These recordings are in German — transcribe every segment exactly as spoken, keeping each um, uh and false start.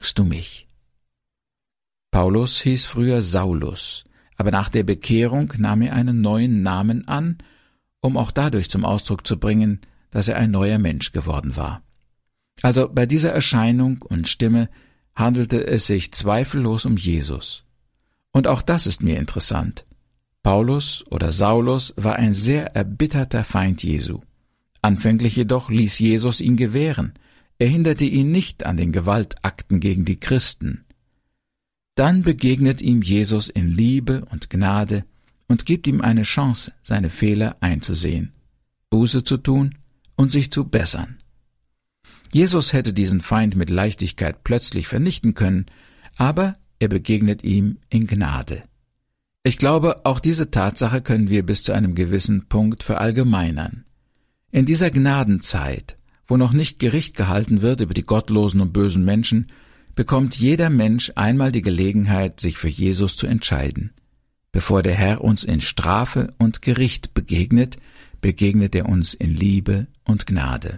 verfolgst du mich?« Paulus hieß früher Saulus, aber nach der Bekehrung nahm er einen neuen Namen an, um auch dadurch zum Ausdruck zu bringen, dass er ein neuer Mensch geworden war. Also bei dieser Erscheinung und Stimme handelte es sich zweifellos um Jesus. Und auch das ist mir interessant. Paulus oder Saulus war ein sehr erbitterter Feind Jesu. Anfänglich jedoch ließ Jesus ihn gewähren. Er hinderte ihn nicht an den Gewaltakten gegen die Christen. Dann begegnet ihm Jesus in Liebe und Gnade und gibt ihm eine Chance, seine Fehler einzusehen, Buße zu tun und sich zu bessern. Jesus hätte diesen Feind mit Leichtigkeit plötzlich vernichten können, aber er begegnet ihm in Gnade. Ich glaube, auch diese Tatsache können wir bis zu einem gewissen Punkt verallgemeinern. In dieser Gnadenzeit, wo noch nicht Gericht gehalten wird über die gottlosen und bösen Menschen, bekommt jeder Mensch einmal die Gelegenheit, sich für Jesus zu entscheiden. Bevor der Herr uns in Strafe und Gericht begegnet, begegnet er uns in Liebe und Gnade.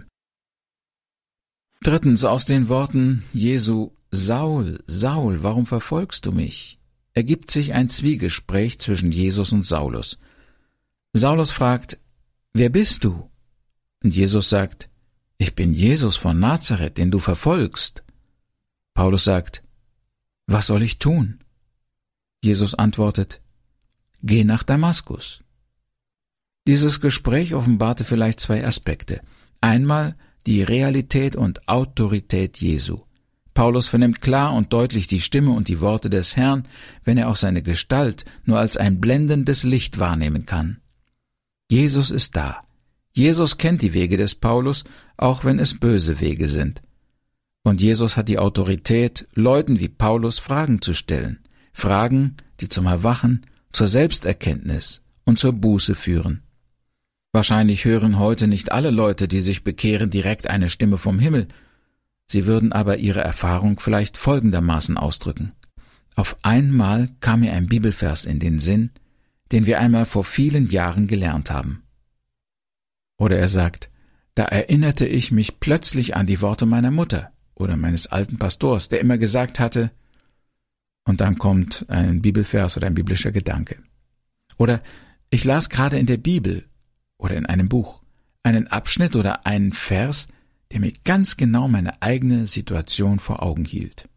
Drittens aus den Worten Jesu: »Saul, Saul, warum verfolgst du mich?« ergibt sich ein Zwiegespräch zwischen Jesus und Saulus. Saulus fragt: »Wer bist du?« Und Jesus sagt: »Ich bin Jesus von Nazareth, den du verfolgst.« Paulus sagt: »Was soll ich tun?« Jesus antwortet: »Geh nach Damaskus.« Dieses Gespräch offenbarte vielleicht zwei Aspekte. Einmal die Realität und Autorität Jesu. Paulus vernimmt klar und deutlich die Stimme und die Worte des Herrn, wenn er auch seine Gestalt nur als ein blendendes Licht wahrnehmen kann. Jesus ist da. Jesus kennt die Wege des Paulus, auch wenn es böse Wege sind. Und Jesus hat die Autorität, Leuten wie Paulus Fragen zu stellen. Fragen, die zum Erwachen, zur Selbsterkenntnis und zur Buße führen. Wahrscheinlich hören heute nicht alle Leute, die sich bekehren, direkt eine Stimme vom Himmel. Sie würden aber ihre Erfahrung vielleicht folgendermaßen ausdrücken. Auf einmal kam mir ein Bibelvers in den Sinn, den wir einmal vor vielen Jahren gelernt haben. Oder er sagt: Da erinnerte ich mich plötzlich an die Worte meiner Mutter oder meines alten Pastors, der immer gesagt hatte, und dann kommt ein Bibelvers oder ein biblischer Gedanke. Oder ich las gerade in der Bibel oder in einem Buch einen Abschnitt oder einen Vers, der mir ganz genau meine eigene Situation vor Augen hielt.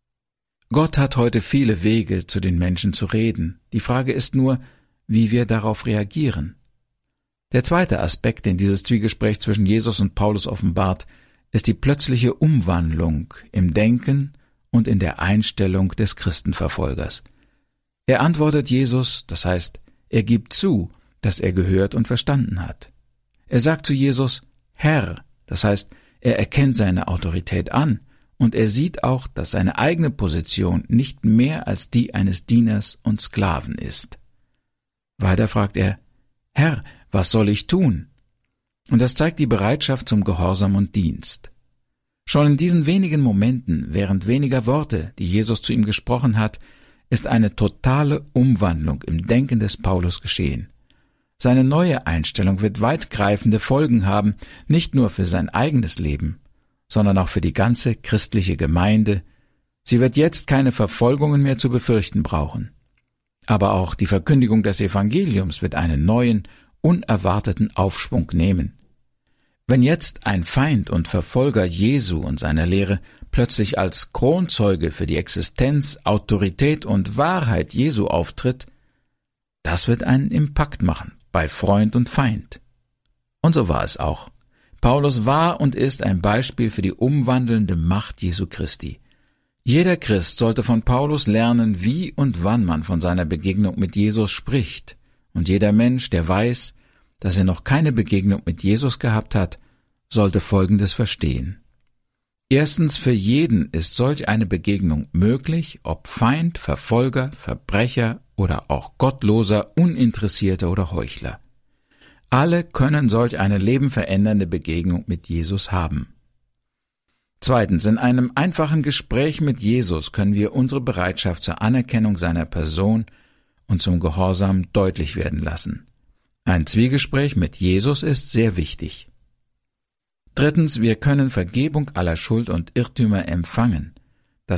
Gott hat heute viele Wege, zu den Menschen zu reden. Die Frage ist nur, wie wir darauf reagieren. Der zweite Aspekt, den dieses Zwiegespräch zwischen Jesus und Paulus offenbart, ist die plötzliche Umwandlung im Denken und in der Einstellung des Christenverfolgers. Er antwortet Jesus, das heißt, er gibt zu, dass er gehört und verstanden hat. Er sagt zu Jesus: Herr, das heißt, er erkennt seine Autorität an und er sieht auch, dass seine eigene Position nicht mehr als die eines Dieners und Sklaven ist. Weiter fragt er: Herr, was soll ich tun? Und das zeigt die Bereitschaft zum Gehorsam und Dienst. Schon in diesen wenigen Momenten, während weniger Worte, die Jesus zu ihm gesprochen hat, ist eine totale Umwandlung im Denken des Paulus geschehen. Seine neue Einstellung wird weitgreifende Folgen haben, nicht nur für sein eigenes Leben, sondern auch für die ganze christliche Gemeinde. Sie wird jetzt keine Verfolgungen mehr zu befürchten brauchen. Aber auch die Verkündigung des Evangeliums wird einen neuen, unerwarteten Aufschwung nehmen. Wenn jetzt ein Feind und Verfolger Jesu und seiner Lehre plötzlich als Kronzeuge für die Existenz, Autorität und Wahrheit Jesu auftritt, das wird einen Impact machen bei Freund und Feind. Und so war es auch. Paulus war und ist ein Beispiel für die umwandelnde Macht Jesu Christi. Jeder Christ sollte von Paulus lernen, wie und wann man von seiner Begegnung mit Jesus spricht. Und jeder Mensch, der weiß, dass er noch keine Begegnung mit Jesus gehabt hat, sollte Folgendes verstehen. Erstens, für jeden ist solch eine Begegnung möglich, ob Feind, Verfolger, Verbrecher oder auch Gottloser, Uninteressierter oder Heuchler. Alle können solch eine lebenverändernde Begegnung mit Jesus haben. Zweitens, in einem einfachen Gespräch mit Jesus können wir unsere Bereitschaft zur Anerkennung seiner Person und zum Gehorsam deutlich werden lassen. Ein Zwiegespräch mit Jesus ist sehr wichtig. Drittens, wir können Vergebung aller Schuld und Irrtümer empfangen.